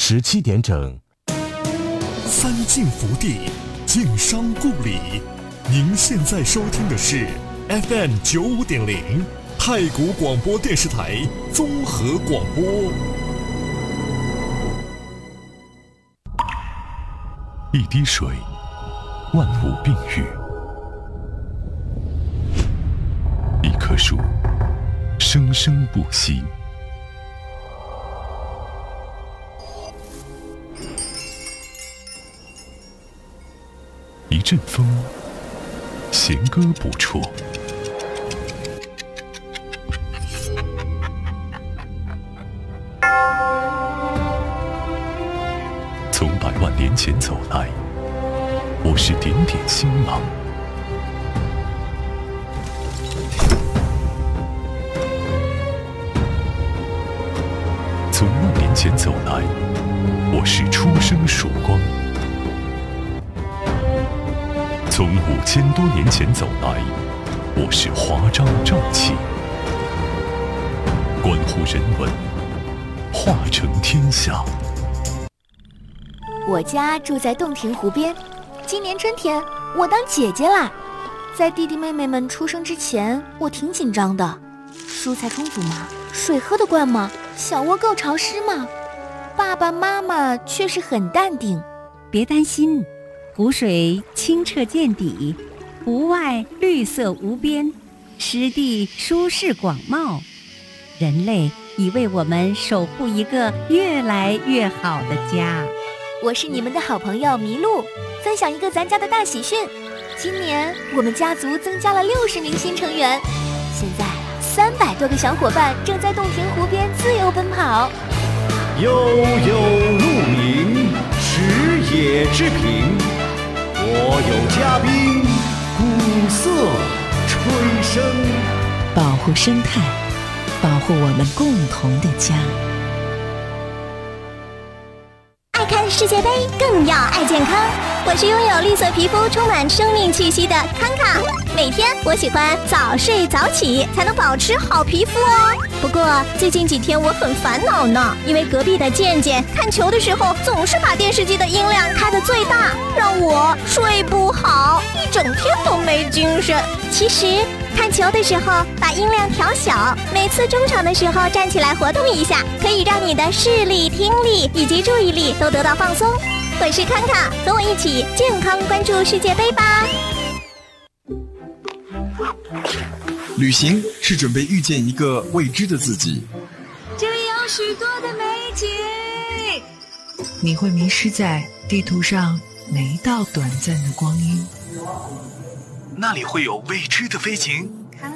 17点整。 三晋福地，晋商故里。您现在收听的是 FM 95.0太谷广播电视台综合广播。 一滴水，万物并育；一棵树，生生不息；一阵风，弦歌不辍；从100万年前走来，我是点点星芒；从万年前走来，我是初升曙光；从5000多年前走来，我是华章正气。关乎人文，化成天下。 我家住在洞庭湖边，今年春天我当姐姐啦。在弟弟妹妹们出生之前，我挺紧张的。蔬菜充足吗？水喝得惯吗？小窝够潮湿吗？爸爸妈妈却是很淡定。 别担心，湖水清澈见底，湖外绿色无边，湿地舒适广袤。人类已为我们守护一个越来越好的家。 我是你们的好朋友麋鹿，分享一个咱家的大喜讯。今年我们家族增加了60名新成员，现在300多个小伙伴正在洞庭湖边自由奔跑。 悠悠鹿鸣，食野之苹。我有嘉宾，鼓瑟吹笙。 保护生态，保护我们共同的家。 爱看世界杯，更要爱健康。我是拥有绿色皮肤、充满生命气息的康康。每天我喜欢早睡早起，才能保持好皮肤哦。不过最近几天我很烦恼呢，因为隔壁的健健看球的时候总是把电视机的音量开得最大，让我睡不好，一整天都没精神。其实看球的时候把音量调小，每次中场的时候站起来活动一下，可以让你的视力、听力以及注意力都得到放松。我是康康，和我一起健康关注世界杯吧。 旅行是准备遇见一个未知的自己， 这里有许多的美景， 你会迷失在地图上每一道短暂的光阴， 那里会有未知的飞行。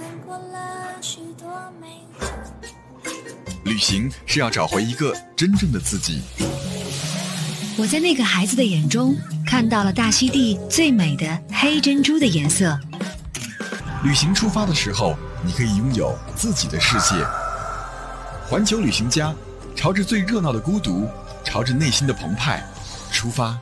旅行是要找回一个真正的自己。 我在那个孩子的眼中看到了大溪地最美的黑珍珠的颜色。 旅行出发的时候，你可以拥有自己的世界。环球旅行家，朝着最热闹的孤独，朝着内心的澎湃出发。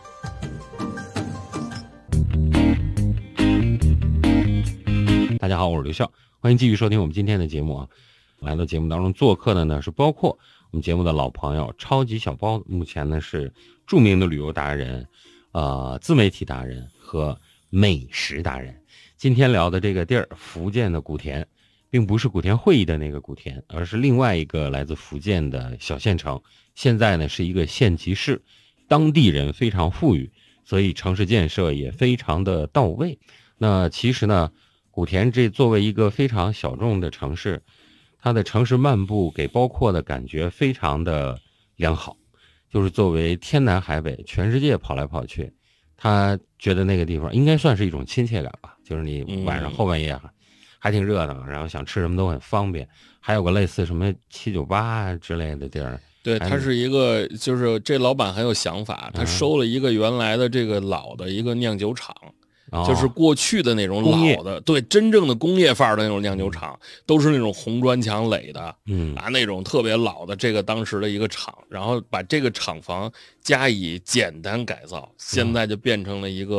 大家好，我是刘笑，欢迎继续收听我们今天的节目啊。来到节目当中做客的呢是包括我们节目的老朋友超级小包，目前呢是著名的旅游达人、自媒体达人和美食达人。今天聊的这个地儿，福建的古田，并不是古田会议的那个古田，而是另外一个来自福建的小县城。现在呢是一个县级市，当地人非常富裕，所以城市建设也非常的到位。那其实呢，古田这作为一个非常小众的城市，它的城市漫步给包括的感觉非常的良好，就是作为天南海北全世界跑来跑去，他觉得那个地方应该算是一种亲切感吧，就是你晚上后半夜还挺热闹，然后想吃什么都很方便，还有个类似什么798之类的地儿。 对，他是一个，就是这老板很有想法，他收了一个原来的这个老的一个酿酒厂。就是过去的那种老的，对，真正的工业范儿的那种酿酒厂，都是那种红砖墙垒的，那种特别老的这个当时的一个厂，然后把这个厂房加以简单改造，现在就变成了一个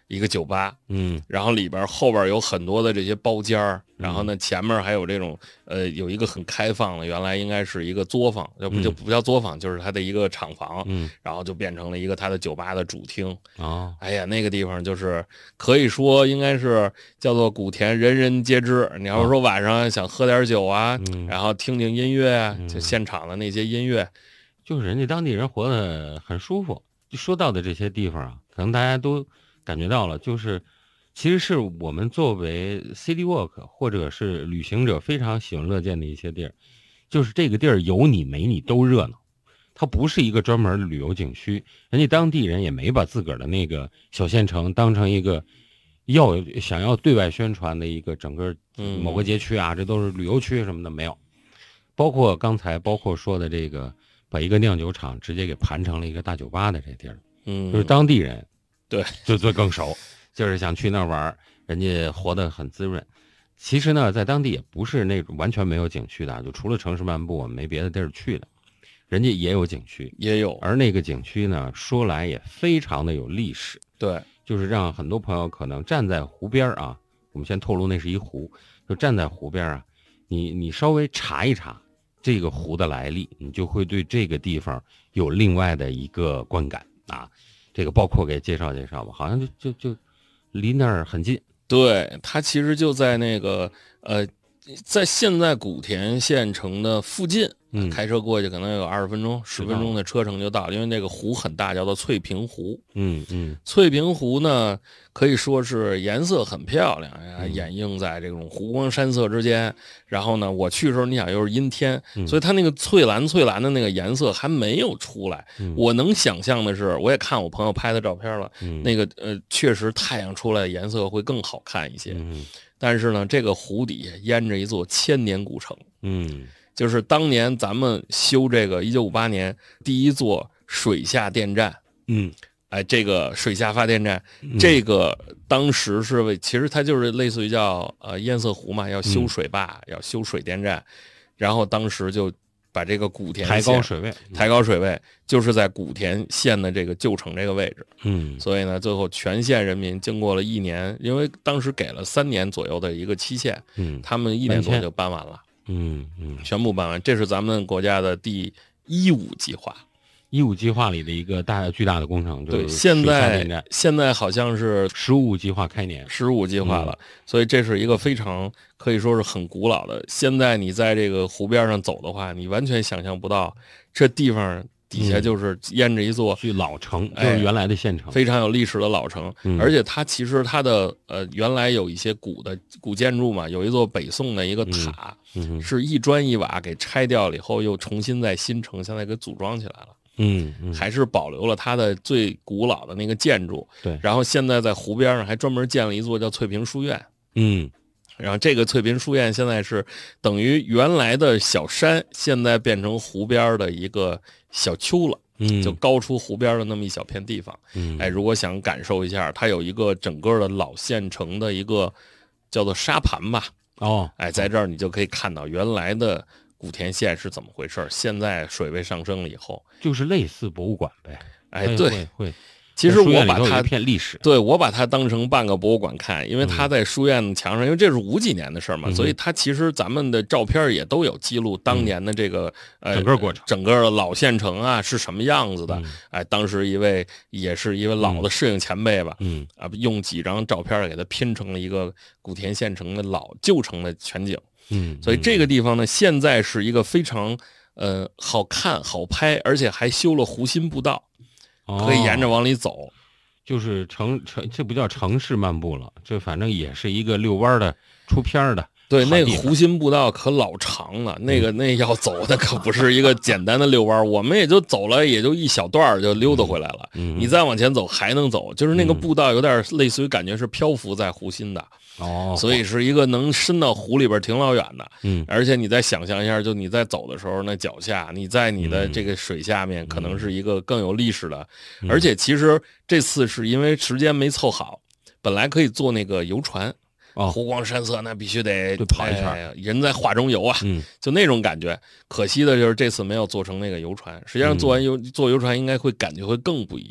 一个酒吧，然后后边有很多的这些包间儿，然后呢前面还有这种有一个很开放的，原来应该是一个作坊，就不叫作坊，就是它的一个厂房，然后就变成了一个它的酒吧的主厅。哎呀，那个地方就是可以说应该是叫做古田人人皆知。你要是说晚上想喝点酒啊，然后听听音乐啊，就现场的那些音乐， 就是人家当地人活得很舒服。就说到的这些地方啊，可能大家都感觉到了，就是其实是我们作为 city walk 或者是旅行者非常喜闻乐见的一些地儿，就是这个地儿有你没你都热闹，它不是一个专门的旅游景区，人家当地人也没把自个儿的那个小县城当成一个想要对外宣传的一个整个某个街区啊，这都是旅游区什么的没有。包括刚才说的这个把一个酿酒厂直接给盘成了一个大酒吧的这地儿，就是当地人对就最更熟，就是想去那儿玩，人家活得很滋润。其实呢，在当地也不是那种完全没有景区的，就除了城市漫步，我们没别的地儿去的，人家也有景区， 也有。 而那个景区呢，说来也非常的有历史。 对， 就是让很多朋友可能站在湖边啊，我们先透露那是一湖，就站在湖边啊，你稍微查一查这个湖的来历，你就会对这个地方有另外的一个观感啊。这个包括给介绍介绍吧，好像就离那儿很近。 对，它其实就在那个在现在古田县城的附近，开车过去可能有20分钟、10分钟的车程就到，因为那个湖很大，叫做翠屏湖。翠屏湖呢，可以说是颜色很漂亮呀，掩映在这种湖光山色之间。然后呢，我去的时候，你想又是阴天，所以它那个翠蓝的那个颜色还没有出来。我能想象的是，我也看我朋友拍的照片了，那个确实太阳出来的颜色会更好看一些。但是呢，这个湖底下淹着一座千年古城，就是当年咱们修这个1958年第一座水下电站，这个水下发电站，这个当时是其实它就是类似于叫堰塞湖嘛，要修水坝，要修水电站，然后当时就把这个古田县抬高水位，就是在古田县的这个旧城这个位置。所以呢，最后全县人民经过了1年，因为当时给了3年左右的一个期限，他们1年多就搬完了，全部搬完。这是咱们国家的第15计划。 15计划里的一个巨大的工程， 对，现在好像是 15计划开年 ，15计划了，所以这是一个非常可以说是很古老的。现在你在这个湖边上走的话，你完全想象不到这地方底下就是淹着一座老城，就是原来的县城， 非常有历史的老城。而且它其实它的原来有一些古建筑嘛，有一座北宋的一个塔，是一砖一瓦给拆掉了以后，又重新在新城现在给组装起来了。还是保留了它的最古老的那个建筑。 对， 然后现在在湖边上还专门建了一座叫翠屏书院。然后这个翠屏书院现在是等于原来的小山，现在变成湖边的一个小丘了。就高出湖边的那么一小片地方。如果想感受一下，它有一个整个的老县城的一个叫做沙盘吧。在这儿你就可以看到原来的古田县是怎么回事，现在水位上升了以后， 就是类似博物馆呗。 对， 会。 其实我把它一片历史， 对，我把它当成半个博物馆看，因为它在书院墙上，因为这是50几年的事嘛，所以它其实咱们的照片也都有记录当年的这个整个过程， 整个的老县城啊是什么样子的。当时也是一位老的摄影前辈吧，用几张照片给它拼成了一个古田县城的旧城的全景。所以这个地方呢，现在是一个非常好看好拍，而且还修了湖心步道，可以沿着往里走。 就是这不叫城市漫步了，这反正也是一个遛弯的出片的。 对，那个湖心步道可老长了，那要走的可不是一个简单的遛弯，我们也就走了也就一小段就溜达回来了。你再往前走还能走，就是那个步道有点类似于感觉是漂浮在湖心的。所以是一个能伸到湖里边挺老远的。而且你再想象一下，就你在走的时候，那脚下你在你的这个水下面，可能是一个更有历史的。而且其实这次是因为时间没凑好，本来可以坐那个游船。湖光山色，那必须得跑一圈， 人在画中游啊，就那种感觉。可惜的就是这次没有做成那个游船，实际上坐游船应该会感觉会更不一样。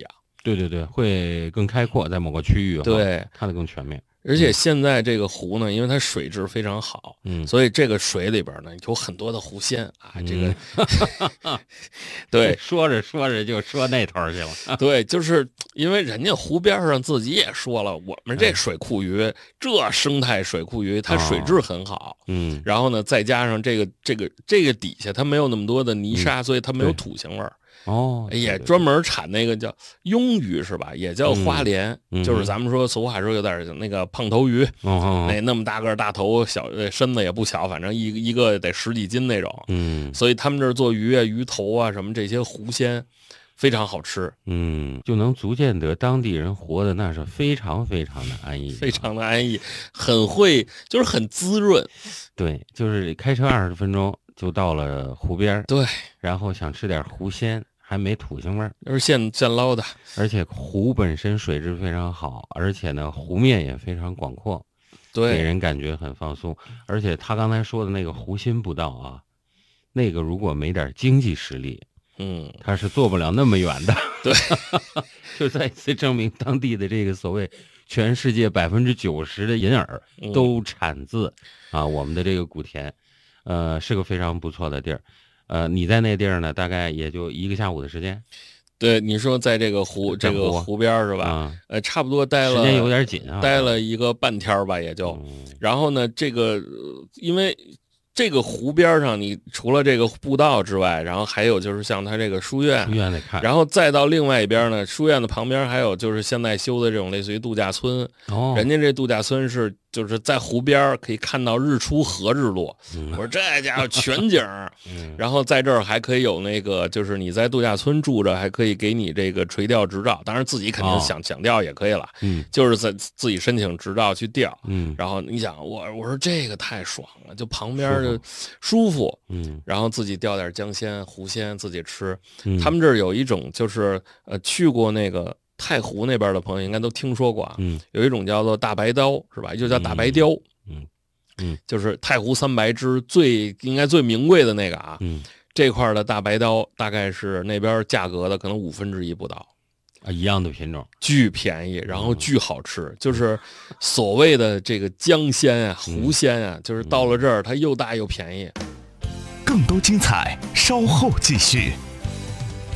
对，会更开阔，在某个区域对看得更全面。 而且现在这个湖呢，因为它水质非常好，所以这个水里边呢有很多的湖鲜啊。这个，对， 说着就说那头去了。 对，就是因为人家湖边上自己也说了，我们这水库鱼，这生态水库鱼，它水质很好。然后呢，再加上这个底下它没有那么多的泥沙，所以它没有土腥味儿。也专门产那个叫鳙鱼是吧？也叫花鲢，就是咱们说俗话说有点那个胖头鱼，那么大个大头，小身子也不小，反正一个得10几斤那种。所以他们这儿做鱼啊、鱼头啊什么这些湖鲜非常好吃。 就能足见得当地人活的那是非常非常的安逸， 非常的安逸，很会，就是很滋润。 对，就是开车20分钟就到了湖边。 对， 然后想吃点湖鲜。还没土腥味儿， 都是现捞的， 而且湖本身水质非常好，而且呢湖面也非常广阔， 对， 给人感觉很放松。而且他刚才说的那个湖心步道啊，那个如果没点经济实力，他是做不了那么远的。 对， 就再次证明当地的这个所谓全世界90%的银耳都产自我们的这个古田，是个非常不错的地儿。你在那地儿呢，大概也就1个下午的时间。 对，你说在这个湖边是吧？差不多待了， 时间有点紧啊， 待了1个半天吧，也就。然后呢，这个因为这个湖边上，你除了这个步道之外，然后还有就是像它这个书院得看， 然后再到另外一边呢，书院的旁边还有就是现在修的这种类似于度假村。人家这度假村是就是在湖边可以看到日出和日落。我说这家伙全景。然后在这儿还可以有那个，就是你在度假村住着，还可以给你这个垂钓执照，当然自己肯定想钓也可以了。就是在自己申请执照去钓。然后你想我说这个太爽了，就旁边就舒服。然后自己钓点江鲜、湖鲜自己吃。他们这儿有一种就是去过那个太湖那边的朋友应该都听说过啊。有一种叫做大白刀是吧？就叫大白鲷。就是太湖3白之应该最名贵的那个啊。这块的大白刀大概是那边价格的可能1/5不到。 一样的品种， 巨便宜，然后巨好吃。就是所谓的这个江鲜啊、湖鲜啊，就是到了这儿它又大又便宜。 更多精彩稍后继续。